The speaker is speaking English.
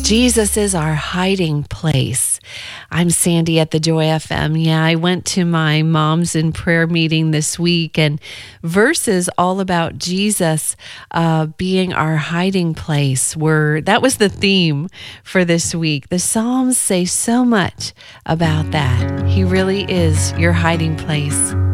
Jesus is our hiding place. I'm Sandy at the Joy FM. Yeah, I went to my Moms in Prayer meeting this week, and verses all about Jesus being our hiding place that was the theme for this week. The Psalms say so much about that. He really is your hiding place.